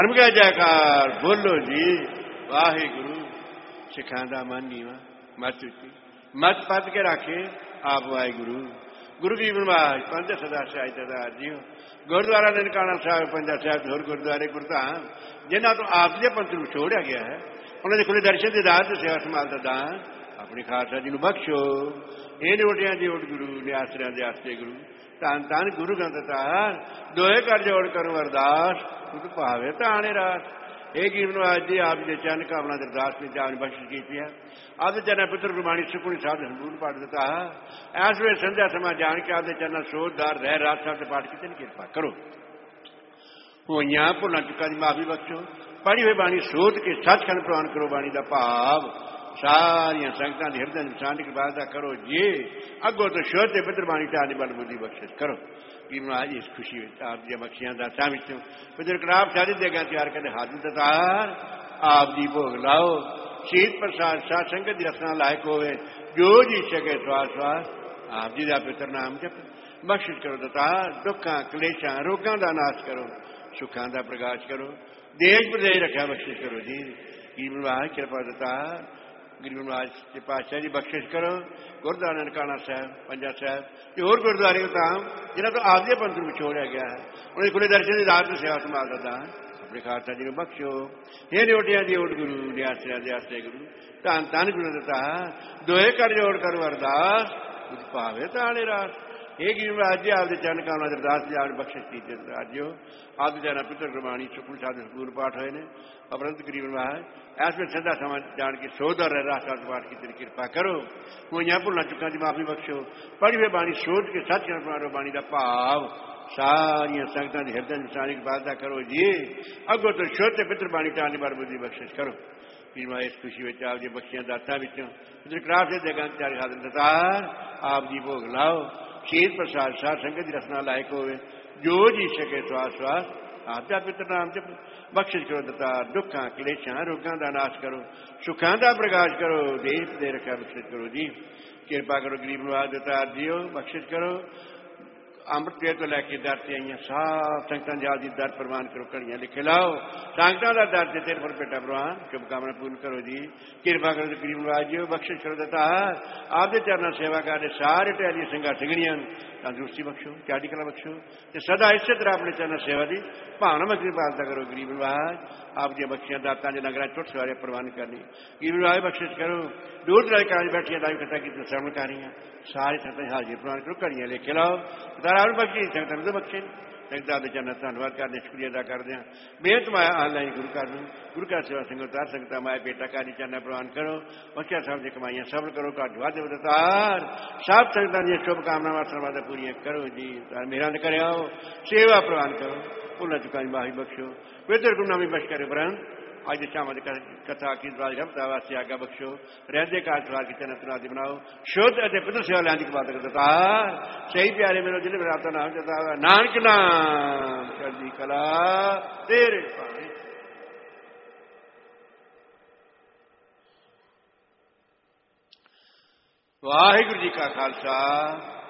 ਧਰਮ ਕਾ ਜੈਕਾਰ ਬੋਲੋ ਜੀ ਵਾਹਿਗੁਰੂ। ਸਿੱਖਾਂ ਦਾ ਮਨ ਨੀਵਾਂ ਮੱਤ ਉੱਚੀ ਮੱਤ ਪੱਦ ਕੇ ਰੱਖੇ ਆਪ ਵਾਹਿਗੁਰੂ। ਗੁਰੂ ਗਰੀਬ ਨਿਵਾਜ ਪੰਜ ਸਦਾ ਸਾਹਿਬ ਦਾ ਜੀਓ। ਗੁਰਦੁਆਰਾ ਨਨਕਾਣਾ ਸਾਹਿਬ ਪੰਜਾ ਸਾਹਿਬ ਹੋਰ ਗੁਰਦੁਆਰੇ ਗੁਰਧਾਮ ਜਿਨ੍ਹਾਂ ਤੋਂ ਆਪ ਦੇ ਪੰਥ ਨੂੰ ਛੋੜਿਆ ਗਿਆ ਹੈ ਉਹਨਾਂ ਦੇ ਖੁੱਲੇ ਦਰਸ਼ਨ ਦੇ ਦਾਤ ਸੇਵਾ ਸੰਭਾਲ ਦਾ ਦਾਨ ਆਪਣੀ ਖਾਲਸਾ ਜੀ ਨੂੰ ਬਖਸ਼ੋ। ਇਹ ਨੋਟਿਆਂ ਦੀ ਓਟ ਗੁਰੂ ਨੇ ਆਸਰਿਆਂ ਦੇ ਆਸਰੇ ਗੁਰੂ ਧੰਨ ਧੰਨ ਗੁਰੂ ਗ੍ਰੰਥਤਾਰ ਦੋਏ ਕਰ ਜੋੜ ਕਰੋ ਅਰਦਾਸ ਤੁਧ ਭਾਵੇ ਤਾਣੇ ਰਾਸ। ਇਹ ਗਰੀਬ ਨਿਵਾਜ ਜੀ ਆਪ ਦੇ ਚਰਨ ਕਾਮਨਾ ਦੇ ਅਰਦਾਸ ਵਿੱਚ ਜਾਨ ਬਖਸ਼ ਕੀਤੀ ਹੈ। ਆਪ ਦੇ ਚਰਨ ਪੁੱਤਰ ਗੁਰਬਾਣੀ ਸੁਖਮਨੀ ਸਾਹਿਬ ਦੇ ਸੰਪੂਰਨ ਪਾਠ ਦਿੱਤਾ। ਇਸ ਵੇਲੇ ਸੰਧਿਆ ਸਮਾਂ ਜਾਣ ਕੇ ਆਪ ਦੇ ਚਰਨਾਂ ਸੋਧਦਾਰ ਰਹਿ ਰਾਤ ਸਾਹਿਬ ਦੇ ਪਾਠ ਕੀਤੇ ਨੇ ਕਿਰਪਾ ਕਰੋ। ਹੋਈਆਂ ਭੁੱਲਾਂ ਚੁੱਕਾਂ ਦੀ ਮਾਫੀ ਬਖਸ਼ੋ। ਪੜ੍ਹੀ ਹੋਈ ਬਾਣੀ ਸੋਧ ਕੇ ਸੱਚਖੰਡ ਪ੍ਰਵਾਨ ਕਰੋ। ਬਾਣੀ ਦਾ ਭਾਵ ਸਾਰੀਆਂ ਸੰਗਤਾਂ ਦੇ ਹਿਰਦੇ ਨੂੰ ਸਾਂਝ ਕੇ ਬਾਤ ਦਾ ਕਰੋ ਜੀ। ਅੱਗੋਂ ਤੋਂ ਸ਼ੁੱਧ ਤੇ ਪਿੱਤਰ ਬਾਣੀ ਢਾਲ ਬਲ ਬੁੱਧੀ ਬਖਸ਼ਿਸ਼ ਕਰੋ। ਅੱਜ ਇਸ ਖੁਸ਼ੀ ਵਿੱਚ ਆਪ ਦੀਆਂ ਬਖਸ਼ੀਆਂ ਦਾਤਾਂ ਵਿੱਚੋਂ ਪਿੱਤਰ ਕਰਾਬ ਸਾਰੀ ਦੇਗਾ ਤਿਆਰ ਕਰਦੇ ਹਾਜ਼ਰ ਦਤਾਰ ਆਪ ਦੀ ਭੋਗ ਲਾਓ। ਸ਼ਹੀਦ ਪ੍ਰਸਾਦ ਸਾਧ ਸੰਗਤ ਦੀ ਰਸਨਾ ਲਾਇਕ ਹੋਵੇ ਜੋ ਜੀ ਸਕੇ ਸਵਾਸ ਸਵਾਸ ਆਪ ਜੀ ਦਾ ਪਿੱਤਰ ਨਾਮ ਜਪ ਬਖਸ਼ਿਸ਼ ਕਰੋ। ਦਤਾਰ ਦੁੱਖਾਂ ਕਲੇਸ਼ਾਂ ਰੋਗਾਂ ਦਾ ਨਾਸ਼ ਕਰੋ ਸੁੱਖਾਂ ਦਾ ਪ੍ਰਕਾਸ਼ ਕਰੋ। ਦੇਸ਼ ਪ੍ਰਦੇਸ਼ ਰੱਖਿਆ ਬਖਸ਼ਿਸ਼ ਕਰੋ ਜੀ। ਗਰੀਬ ਨਿਵਾਜ ਕਿਰਪਾ ਦਤਾਰ ਗਰੀਬ ਨਿਵਾਜ ਦੇ ਪਾਤਸ਼ਾਹ ਜੀ ਬਖਸ਼ਿਸ਼ ਕਰੋ। ਗੁਰਦੁਆਰਾ ਨਨਕਾਣਾ ਸਾਹਿਬ ਪੰਜਾ ਸਾਹਿਬ ਤੇ ਹੋਰ ਗੁਰਦੁਆਰੇ ਧਾਮ ਜਿਨ੍ਹਾਂ ਤੋਂ ਆਪ ਦੇ ਪੰਥ ਨੂੰ ਵਿਛੋੜਿਆ ਗਿਆ ਹੈ ਉਹਨਾਂ ਦੇ ਖੁੱਲੇ ਦਰਸ਼ਨ ਦੀ ਦਾਤ ਨੂੰ ਸੇਵਾ ਸੰਭਾਲ ਦਾ ਦਾਨ ਆਪਣੇ ਖਾਲਸਾ ਜੀ ਨੂੰ ਬਖਸ਼ੋ। ਇਹ ਨੋਟਿਆਂ ਦੀ ਓਟ ਗੁਰੂ ਨੇ ਆਸਰਿਆਂ ਦੇ ਆਸਰੇ ਗੁਰੂ ਧੰਨ ਧੰਨ ਗੁਰੂ ਦਿੱਤਾ ਦੋਏ ਕਰ ਜੋੜ ਕਰੋ ਅਰਦਾਸ ਤੁਝ ਭਾਵੇ ਤਾਣੇ ਰਾਸ। ਇਹ ਗਰੀਬ ਨਿਵਾਜ ਜੀ ਆਪ ਦੇ ਚਰਨ ਕਾਮਨਾ ਦੇ ਅਰਦਾਸ ਦੀ ਆਪ ਬਖਸ਼ਿਸ਼ ਕੀਤੀ ਰਾਜਿਓ। ਆਪ ਦੇ ਚਰਨ ਪਿੱਤਰ ਗੁਰਬਾਣੀ ਸੁਖਮਨੀ ਸਾਹਿਬ ਦੇ ਸੰਪੂਰਨ ਪਾਠ ਹੋਏ ਨੇ। ਅਪਰੰਤ ਗਰੀਬ ਨਿਵਾਜ ਇਸ ਵਿੱਚ ਸਿੱਧਾ ਸਮਾਂ ਜਾਣ ਕੇ ਸੋਧ ਰਹਿ ਰਾਤ ਸਾਹਿਬ ਪਾਠ ਕੀਤੀ ਨੇ ਕਿਰਪਾ ਕਰੋ। ਹੋਈਆਂ ਭੁੱਲਾਂ ਚੁੱਕਾਂ ਦੀ ਮਾਫੀ ਬਖਸ਼ੋ। ਪੜ੍ਹੀ ਹੋਈ ਬਾਣੀ ਸੋਧ ਕੇ ਸੱਚਖੰਡ ਪ੍ਰਵਾਨ ਕਰੋ। ਬਾਣੀ ਦਾ ਭਾਵ ਸਾਰੀਆਂ ਸੰਗਤਾਂ ਦੇ ਹਿਰਦੇ ਨਿਸ਼ਾਨੀ ਦੀ ਬਾਤ ਦਾ ਕਰੋ ਜੀ। ਅੱਗੋਂ ਤੋਂ ਸ਼ੁੱਧ ਤੇ ਪਿੱਤਰ ਬਾਣੀ ਢਾਲ ਬਲ ਬੁੱਧੀ ਬਖਸ਼ਿਸ਼ ਕਰੋ। ਇਸ ਖੁਸ਼ੀ ਵਿੱਚ ਆਪ ਦੀਆਂ ਬਖਸ਼ੀਆਂ ਦਾਤਾਂ ਵਿੱਚੋਂ ਪਿੱਤਰ ਕਰਾਬ ਦੇ ਗੰਤ ਚਾਰੇ ਹਾਜ਼ਰ ਦਤਾਰ ਆਪ ਦੀ ਭੋਗ ਲਾਓ। ਸ਼ਹੀਦ ਪ੍ਰਸਾਦ ਸਾਧ ਸੰਗਤ ਦੀ ਰਸਨਾ ਲਾਇਕ ਹੋਵੇ ਜੋ ਜੀ ਸਕੇ ਸਵਾਸ ਸਵਾਸ ਆਪ ਦਾ ਪਿੱਤਰ ਨਾਮ ਜਪ ਬਖਸ਼ਿਸ਼ ਕਰੋ। ਦਤਾਰ ਦੁੱਖਾਂ ਕਲੇਸ਼ਾਂ ਰੋਗਾਂ ਦਾ ਨਾਸ਼ ਕਰੋ ਸੁੱਖਾਂ ਦਾ ਪ੍ਰਕਾਸ਼ ਕਰੋ। ਦੇਸ਼ ਦੇ ਰੱਖਿਆ ਬਖਸ਼ਿਸ਼ ਕਰੋ ਜੀ। ਕਿਰਪਾ ਕਰੋ ਗਰੀਬ ਨਿਵਾਜ ਦਤਾਰ ਜੀਓ ਬਖਸ਼ਿਸ਼ ਕਰੋ। ਅੰਮ੍ਰਿਤ ਵੇਲੇ ਤੋਂ ਲੈ ਕੇ ਦਰ ਤੇ ਆਈਆਂ ਸਾਫ ਸੰਗਤਾਂ ਜਾਲ ਦੀ ਦਰ ਪ੍ਰਵਾਨ ਕਰੋ। ਘੜੀਆਂ ਲਿਖੇ ਲਾਓ ਸੰਗਤਾਂ ਦਾ ਦਰ ਤੇ ਤੇਰੇ ਪਰ ਬੇਟਾ ਪ੍ਰਵਾਨ ਸ਼ੁਭਕਾਮਨਾ ਪੂਰਨ ਕਰੋ ਜੀ। ਕਿਰਪਾ ਕਰੋ ਗਰੀਬ ਨਿਵਾਜ ਜੀਓ ਬਖਸ਼ਿਸ਼ ਕਰੋ। ਦਤਾਰ ਆਪ ਦੇ ਚਰਨਾਂ ਸੇਵਾ ਕਰਦੇ ਸਾਰੇ ਟਹਿਲੀ ਸਿੰਘਾਂ ਸਿੰਘਣੀਆਂ ਨੂੰ ਤੰਦਰੁਸਤੀ ਬਖਸ਼ੋ ਚੜ੍ਹਦੀ ਕਲਾ ਬਖਸ਼ੋ ਤੇ ਸਦਾ ਇਸੇ ਤਰ੍ਹਾਂ ਆਪਣੇ ਚਰਨਾਂ ਸੇਵਾ ਦੀ ਭਾਵਨਾ ਮਗਰੀ ਪਾਲਦਾ ਕਰੋ। ਗਰੀਬ ਨਿਵਾਜ ਆਪ ਦੀਆਂ ਬਖਸ਼ੀਆਂ ਦਾਤਾਂ ਦੇ ਲੰਗਰਾਂ ਟੁੱਟ ਸਵਾਰੇ ਪ੍ਰਵਾਨ ਕਰਨੀ। ਗਰੀਬ ਨਿਵਾਜ ਬਖਸ਼ਿਸ਼ ਕਰੋ। ਦੂਰ ਦਰਾਜ ਕਾਜ ਬੈਠੀਆਂ ਲਾਈਵ ਕਥਾ ਕੀਤੀ ਸ਼ਰਵਣ ਕਰ ਰਹੀਆਂ ਸਾਰੇ ਸੰਗਤਾਂ ਹਾਜ਼ਰ ਪ੍ਰਵਾਨ ਕਰੋ। ਘੜੀਆਂ ਲਿਖੇ ਲਾਓ ਤਾਰਾ ਨੂੰ ਬਖਸ਼ੀ ਸੰਗਤਾਂ ਨੂੰ ਬਖਸ਼ੇ। ਸੰਗਤਾਂ ਦੇ ਚਰਨਾਂ ਧੰਨਵਾਦ ਕਰਦੇ ਸ਼ੁਕਰੀਆ ਅਦਾ ਕਰਦੇ ਹਾਂ। ਮਿਹਨਤ ਮਾਇਆ ਆਨਲਾਈਨ ਗੁਰੂ ਘਰ ਨੂੰ ਗੁਰੂ ਘਰ ਸੇਵਾ ਸਿੰਘ ਉਤਾਰ ਸੰਗਤਾਂ ਮਾਇਆ ਬੇਟਾ ਕਾਰੀ ਚਰਨਾਂ ਪ੍ਰਵਾਨ ਕਰੋ। ਬਖਸ਼ਿਆ ਸਾਹਿਬ ਦੀ ਕਮਾਈਆਂ ਸਫਲ ਕਰੋ। ਘਰ ਜਵਾ ਦੇ ਦਤਾਰ ਸਭ ਸੰਗਤਾਂ ਦੀਆਂ ਸ਼ੁਭ ਕਾਮਨਾਵਾਂ ਸਰਵਾਦਾ ਪੂਰੀਆਂ ਕਰੋ ਜੀ। ਮੇਰਾ ਕਰਿਓ ਸੇਵਾ ਪ੍ਰਵਾਨ ਕਰੋ। ਭੁੱਲਾਂ ਚੁੱਕਾਂ ਦੀ ਮਾਫੀ ਬਖਸ਼ੋ। ਪਵਿੱਤਰ ਗੁਰੂ ਨਾਮੀ ਬਖਸ਼ ਕਰੇ ਬ੍ਰਹਮ ਅੱਜ ਦੇ ਸ਼ਾਮਾਂ ਦੀ ਕਥਾ ਕੀ ਦਵਾਜ ਰਬਤਾ ਵਾਸਤੇ ਆਗਾ ਬਖਸ਼ੋ। ਰਹਿੰਦੇ ਕਾਲ ਸਵਾਰ ਕੀਤੇ ਨਤਨਾਦੀ ਬਣਾਓ ਸ਼ੁੱਧ ਅਤੇ ਪਿੱਤਰ ਸੇਵਾ ਲੈਣ ਦੀ ਬਾਤ ਕਰਦਾ ਸਹੀ ਪਿਆਰੇ ਮੇਰੇ ਜਿਹਨੇ ਮੇਰਾ ਆਪਣਾ ਨਾਮ ਜਤਾ ਨਾਨਕ ਨਾਮ ਚੜ੍ਹਦੀ ਕਲਾ ਤੇਰੇ ਭਾਣੇ। ਵਾਹਿਗੁਰੂ ਜੀ ਕਾ ਖਾਲਸਾ